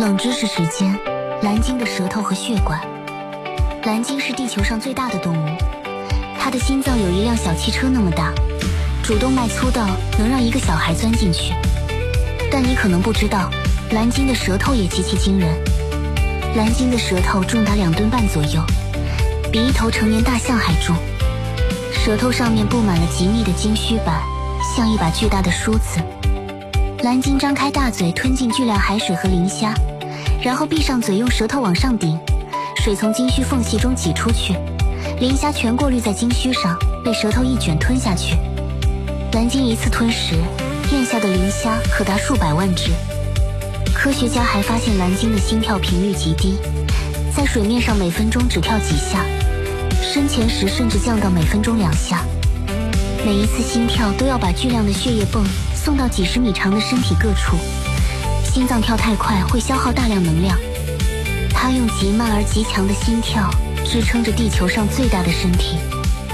冷知识时间：蓝鲸的舌头和血管。蓝鲸是地球上最大的动物，它的心脏有一辆小汽车那么大，主动脉粗到能让一个小孩钻进去。但你可能不知道，蓝鲸的舌头也极其惊人。蓝鲸的舌头重达2吨半左右，比一头成年大象还重。舌头上面布满了极密的鲸须板，像一把巨大的梳子。蓝鲸张开大嘴吞进巨量海水和磷虾，然后闭上嘴用舌头往上顶，水从鲸须缝隙中挤出去，磷虾全过滤在鲸须上，被舌头一卷吞下去。蓝鲸一次吞食咽下的磷虾可达数百万只。科学家还发现蓝鲸的心跳频率极低，在水面上每分钟只跳几下，深潜时甚至降到每分钟2下。每一次心跳都要把巨量的血液泵送到几十米长的身体各处，心脏跳太快会消耗大量能量。它用极慢而极强的心跳支撑着地球上最大的身体。